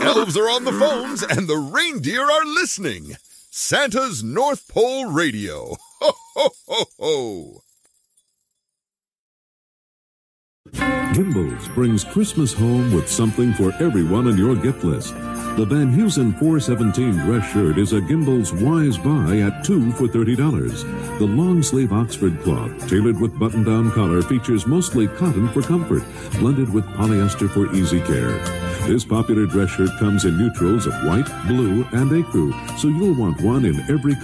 elves are on the phones and the reindeer are listening. Santa's North Pole Radio. Ho, ho, ho, ho. Gimbels brings Christmas home with something for everyone on your gift list. The Van Heusen 417 dress shirt is a Gimbels Wise Buy at 2 for $30. The long-sleeve Oxford cloth, tailored with button-down collar, features mostly cotton for comfort, blended with polyester for easy care. This popular dress shirt comes in neutrals of white, blue, and ecru, so you'll want one in every